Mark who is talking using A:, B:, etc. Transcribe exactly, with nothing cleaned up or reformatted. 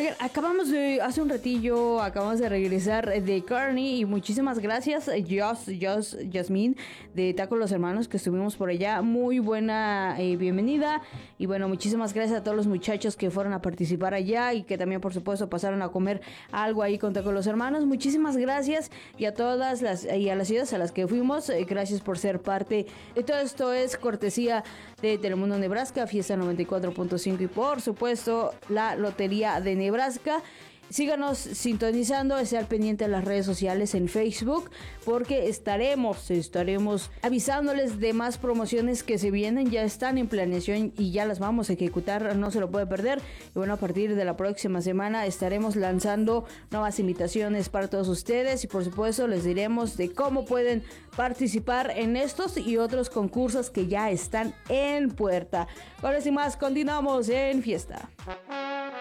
A: Oigan, acabamos de, hace un ratillo, acabamos de regresar de Kearney y muchísimas gracias, Jos, Jos, Jasmine, de Taco Los Hermanos, que estuvimos por allá. Muy buena eh, bienvenida. Y bueno, muchísimas gracias a todos los muchachos que fueron a participar allá y que también, por supuesto, pasaron a comer algo ahí con Taco Los Hermanos. Muchísimas gracias. Y a todas las, y a las ciudades a las que fuimos, eh, gracias por ser parte de todo esto. Es cortesía de Telemundo Nebraska, Fiesta noventa y cuatro punto cinco y, por supuesto, la Lotería de Nebraska. Síganos sintonizando, esté al pendiente de las redes sociales en Facebook, porque estaremos, estaremos avisándoles de más promociones que se vienen, ya están en planeación y ya las vamos a ejecutar, no se lo puede perder. Y bueno, a partir de la próxima semana estaremos lanzando nuevas invitaciones para todos ustedes y por supuesto les diremos de cómo pueden participar en estos y otros concursos que ya están en puerta. Ahora sin más, continuamos en Fiesta.